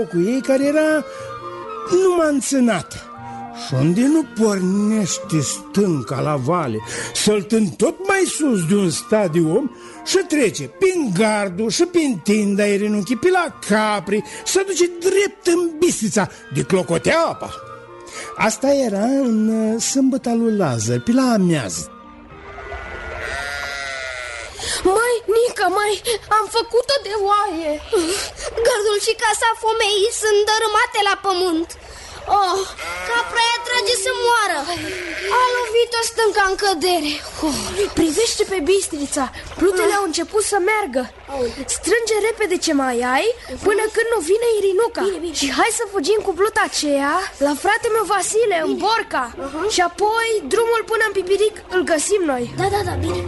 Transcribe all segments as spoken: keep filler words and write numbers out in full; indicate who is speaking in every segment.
Speaker 1: cu ei, care era numai înțânată. Și unde nu pornește stânca la vale, săltând tot mai sus de un stadium, și trece prin Gardul și prin Tinda Irenunchi, pe la Capri, și se duce drept în Bistrița, de clocotea apa. Asta era în uh, sâmbăta lui Lazar, pe la amiază.
Speaker 2: Mai, Nica, mai, am făcut-o de oaie.
Speaker 3: Gardul și casa fomeii sunt dărâmate la pământ. Oh, capra aia trage să moară. A lovit-o stânca în cădere.
Speaker 2: Oh, privește pe Bistrița. Plutele au început să meargă. Strânge repede ce mai ai până când nu vine Irinuca.
Speaker 3: Bine, bine.
Speaker 2: Și hai să fugim cu pluta aceea la fratele meu Vasile, bine, în Borca. uh-huh. Și apoi drumul până în Pipiric îl găsim noi.
Speaker 3: Da, da, da, bine.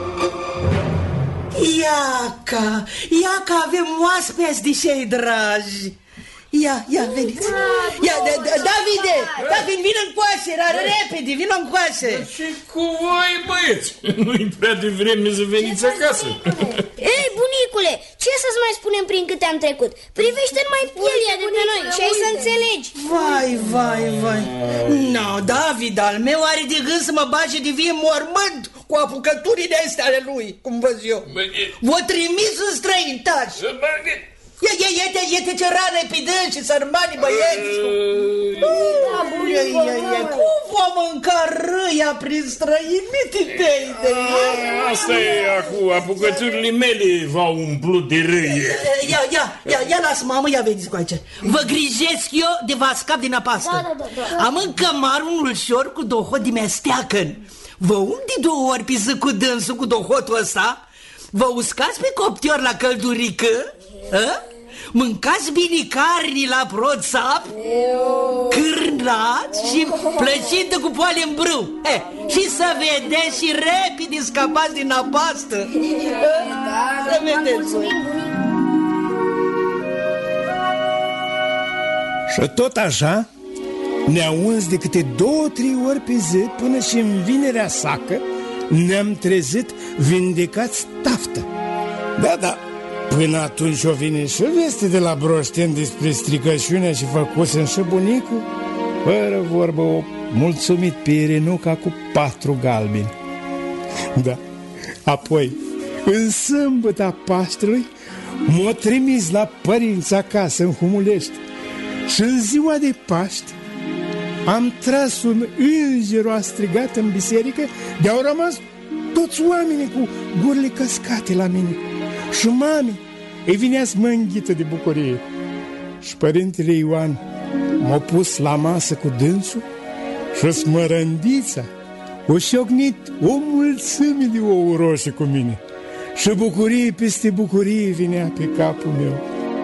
Speaker 4: Iaca, Iaca, avem oaspeți de cei dragi. Ia, ia, veniți. Ia, Davide, Davide, vină încoace, repede, vină încoace.
Speaker 5: Și cu voi, băieți, nu-i prea devreme să veniți acasă.
Speaker 3: Ei, bunicule, ce să-ți mai spunem prin câte am trecut? Privește numai pielea de pe noi și ai să înțelegi.
Speaker 4: Vai, vai, vai. No, David al meu are de gând să mă bage de vie mormânt cu apucăturile astea ale lui, cum văz eu. V-o trimis în străintași. Ia, ia, ia-te, ia-te ce rană pe dânsi, sărmani băieți.
Speaker 3: Da, bunicule.
Speaker 4: Cum va mânca râia prin străini, mititei de el?
Speaker 5: Asta e acum, apucăturile mele v-au umplut de râie.
Speaker 4: Ia, ia, ia, ia, lasă, mamă, ia veniți cu aici. Vă grijesc eu de vă scap din apastă.
Speaker 3: Da, da, da.
Speaker 4: Am în cămar un ulșor cu dohot de mesteacăn. Vă um de două ori pe zi cu dânsul cu dohotul ăsta. Vă uscați pe coptior la căldurică. A? Mâncați bine carni la proțap, cârnați și plăcintă cu poale în brâu. Eh, și să vedeți și repede scapați din apastă.
Speaker 3: Da,
Speaker 4: să vedeți.
Speaker 1: Și tot așa ne-au uns de câte două, trei ori pe zi, până și în vinerea sacă ne-am trezit vindecați taftă. Da, da, până atunci o vine și veste de la Broșten despre stricăciunea și făcusem și bunicul, fără vorbă, o mulțumit pe Irinuca cu patru galbeni. Da, apoi, în sâmbăta Paștelui, m-o trimis la părinți acasă în Humulești. Și în ziua de Paști am tras un înger, a strigat în biserică, de-au rămas toți oamenii cu gurile căscate la mine. Și mami îi vinea să mă înghită de bucurie. Și părintele Ioan m-a pus la masă cu dânsul și smărândița o șocnit o mulțime de ouă roșii cu mine. Și bucurie peste bucurie vinea pe capul meu.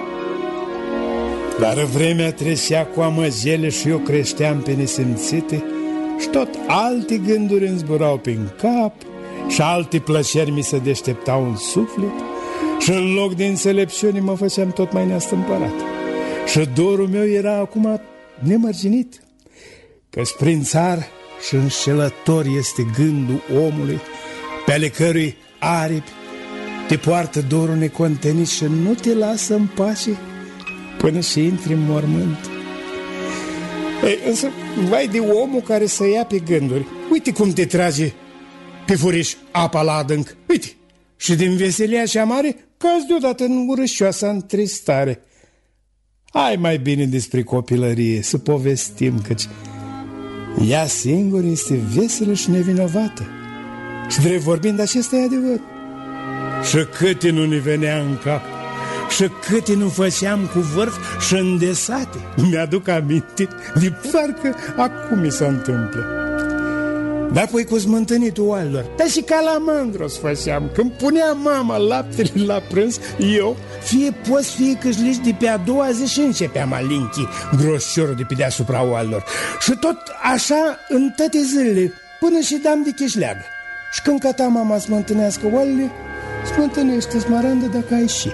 Speaker 1: Dar vremea trecea cu amăzele și eu creșteam pe nesimțite și tot alte gânduri îmi zburau prin cap și alte plăceri mi se deșteptau în suflet și în loc de înțelepciune mă făceam tot mai neastâmpărat. Și dorul meu era acum nemărginit, că-s prin țar și înșelător este gândul omului, pe ale cărui aripi te poartă dorul necontenit și nu te lasă în pace până și intri în mormânt. Ei, însă, vai de omul care să ia pe gânduri. Uite cum te trage pe furiș apa la adânc. Uite, și din veselia cea mare cazi deodată în urâșoasa întristare. Hai mai bine despre copilărie să povestim, căci ea singură este veselă și nevinovată. Și drept vorbind, acesta e adevăr. Și câte nu ne venea în cap și câte nu făceam cu vârf și îndesate. Mi-aduc aminte de parcă acum mi se întâmplă. Dar apoi cu smântânitul oalelor, dar și calamandros făceam. Când punea mama laptele la prânz, eu, fie poți, fie câșlici de pe a doua zi și începeam a linchi groșciorul de pe deasupra oalelor. Și tot așa în toate zilele, până și dam de cheșleagă. Și când căta mama să mă întâlnească oalele, smântânește-ți, Maranda, dacă ai și.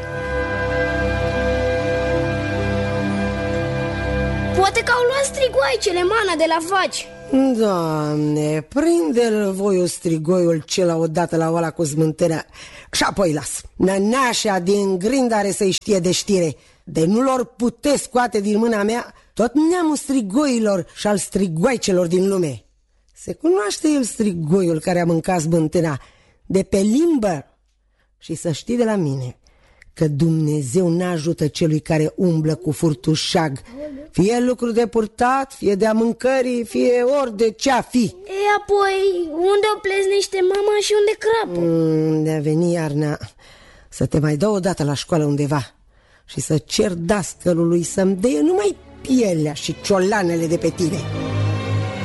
Speaker 3: Poate că au luat strigoaicele mana de la vaci.
Speaker 6: Doamne, prinde-l voiul strigoiul cela odată la oala cu smântână și apoi las. Nănașa din grind are să-i știe de știre. De nu lor pute scoate din mâna mea tot neamul strigoilor și al strigoaicelor din lume. Se cunoaște el strigoiul care a mâncat smântâna de pe limbă. Și să știi de la mine că Dumnezeu n-ajută celui care umblă cu furtușag, fie lucru de purtat, fie de-a mâncării, fie ori de ce-a fi.
Speaker 3: E, apoi, unde o pleznește mama și unde crapă?
Speaker 6: Unde a venit iarna, să te mai dau o dată la școală undeva și să cer dascălului să-mi dea numai pielea și ciolanele de pe tine.